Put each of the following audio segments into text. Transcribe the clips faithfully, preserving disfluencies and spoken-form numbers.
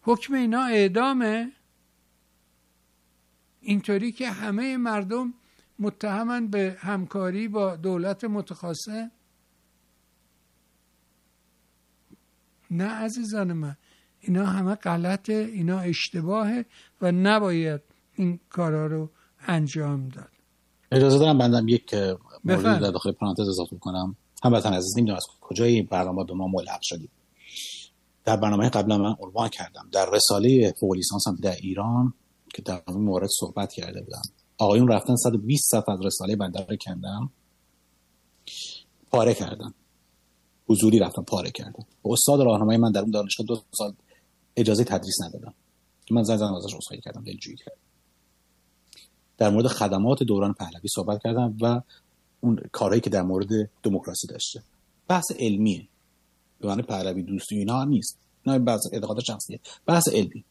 حکم اینا اعدامه، اینطوری که همه مردم متهمن به همکاری با دولت متخاصم. نه عزیزان من، اینا همه غلطه، اینا اشتباهه و نباید این کارا رو انجام داد. اجازه دارم بندم یک مورد در داخل پرانتز اضافه کنم. هموطن عزیز، نمیدونم از کجای این برنامه به ما ملحق شدید. در برنامه قبلا من عنوان کردم در رساله فوق لیسانس هم در ایران که در این مورد صحبت کرده بودم، آقایون رفتن صد و بیست صفحه از رساله بنده رو کندن، پاره کردن، حضوری رفتن پاره کردن. استاد راهنمای من در اون دانشگاه دو سال اجازه تدریس ندادم که من زنگ ازش عذرخواهی کردم، دلجویی کردم. در مورد خدمات دوران پهلوی صحبت کردم و اون کارهایی که در مورد دموکراسی داشته. بحث علمیه، به معنی پهلوی دوستی اینا نیست، نه بحث اعتقاد شخصیه، بحث علمی.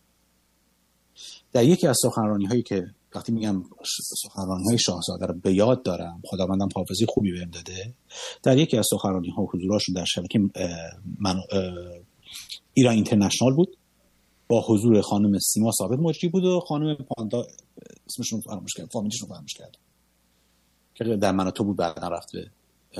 در یکی از سخنرانی‌هایی که وقتی میگم سخنرانی‌های شاهزاده رو به یاد دارم، خداوندم حافظی خوبی بهم داده، در یکی از سخنرانی‌ها حضوراشون در شبکه من ایران اینترنشنال بود، با حضور خانم سیما ثابت مجری بود و خانم پاندا اسمشون فراموش کردم، فامیلشون فراموش کردم، که در من و تو بود، بعدا رفت به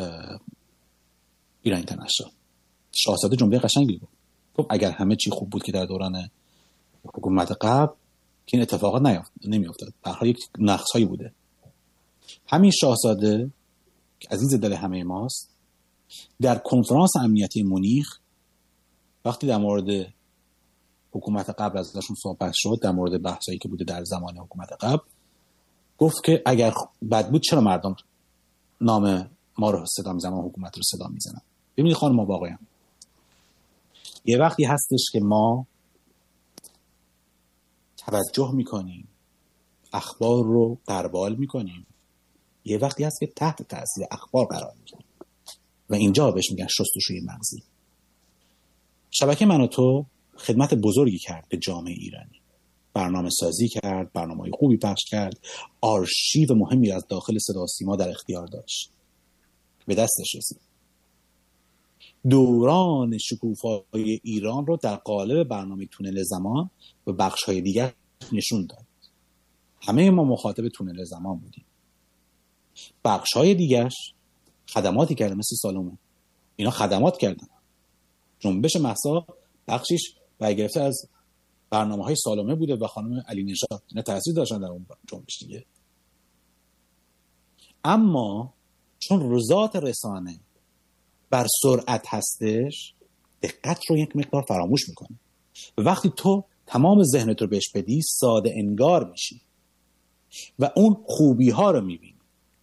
ایران اینترنشنال. شاهزاده جمله قشنگی بود، خب اگر همه چی خوب بود که در دوران حکومت قبل که این اتفاقات نیافت نمیافتاد، به هر حال یک نقص‌هایی بوده. همین شاهزاده که عزیز دل همه ماست، در کنفرانس امنیتی مونیخ وقتی در مورد حکومت قبل ازشون صحبت شد، در مورد بحثایی که بوده در زمان حکومت قبل، گفت که اگر بد بود چرا مردم نام ما رو صدا میزنن و حکومت رو صدا میزنن. ببینید خانم و آقایان، یه وقتی هستش که ما توجه میکنیم، اخبار رو غربال میکنیم، یه وقتی هست که تحت تاثیر اخبار قرار میگیریم و اینجا بهش میگن شستشوی مغزی. شبکه من و تو خدمت بزرگی کرد به جامعه ایرانی، برنامه سازی کرد، برنامه‌های خوبی پخش کرد، آرشیو مهمی از داخل صدا و سیما در اختیار داشت، به دستش رسید. دوران شکوفای ایران رو در قالب برنامه تونل زمان و بخش‌های دیگر نشون داد. همه ما مخاطب تونل زمان بودیم. بخش‌های دیگرش خدماتی کردن، مثل سالومه، اینا خدمات کردن. جنبش مهسا بخشیش برگرفته از برنامه‌های سالومه بوده و خانم علی نژاد، اینا تاثیر داشتن در اون جنبش دیگه. اما چون رضات رسانه بر سرعت هستش، دقت رو یک مقدار فراموش میکنه. وقتی تو تمام ذهنت رو بهش بدی، ساده انگار میشی و اون خوبی ها رو میبینی.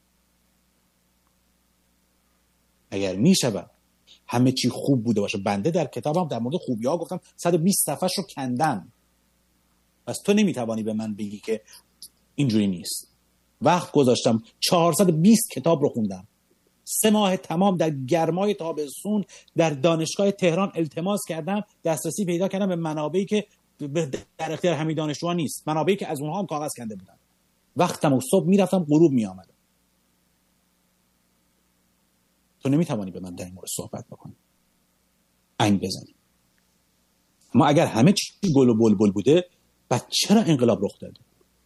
اگر میشود همه چی خوب بوده باشه، بنده در کتابم در مورد خوبی ها گفتم صد و بیست صفحه‌اش رو کندم، پس تو نمیتوانی به من بگی که اینجوری نیست. وقت گذاشتم، چهارصد و بیست کتاب رو خوندم، سه ماه تمام در گرمای تابستون در دانشگاه تهران التماس کردم، دسترسی پیدا کردم به منابعی که در اختیار همین دانشجوها نیست، منابعی که از اونها هم کاغذ کنده بودن. وقتم و صبح میرفتم، غروب میآمدم. تو نمیتوانی به من در این مورد صحبت بکنی، عین بزنی. اما اگر همه چی گل و بلبل بوده، بعد چرا انقلاب رخ داده؟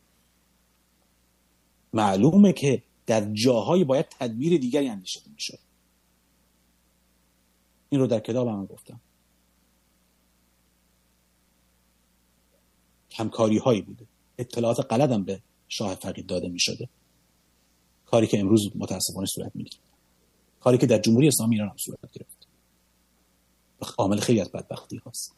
معلومه که در جاهای باید تدبیر دیگری اندیشیده میشد. این رو در کتابم هم گفتم. همکاری هایی بوده، اطلاعات غلط هم به شاه فقید داده میشده، کاری که امروز متاسفانه صورت میگیره، کاری که در جمهوری اسلامی ایران هم صورت گرفت، عامل خیلی از بدبختی هاست.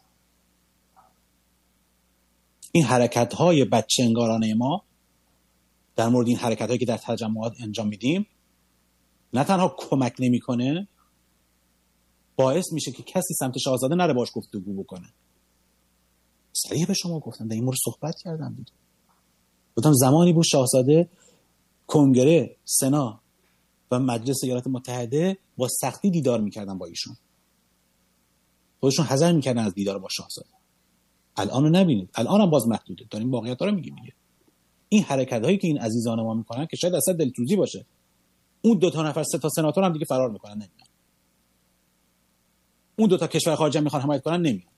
این حرکت های بچه‌انگارانه ما در مورد این حرکت هایی که در تجمعات انجام میدیم نه تنها کمک نمیکنه، باعث میشه که کسی سمت شاهزاده نره باش گفتگو بکنه. صریح به شما گفتم، در این مورد صحبت کردم دیگه. گفتم زمانی بود شاهزاده کنگره، سنا و مجلس ایالات متحده با سختی دیدار میکردن با ایشون، خودشون حذر میکردن از دیدار با شاهزاده. الان رو نبینید، الان هم باز محدوده، داریم واقعیت ها رو میگیم دیگه. این حرکت هایی که این عزیزان ما میکنن که شاید اصلا دلسوزی باشه، اون دو تا نفر سه تا سناتور هم دیگه فرار میکنن، نمیان. اون دو تا کشور خارجه میخوان حمایت کنن، نمیان.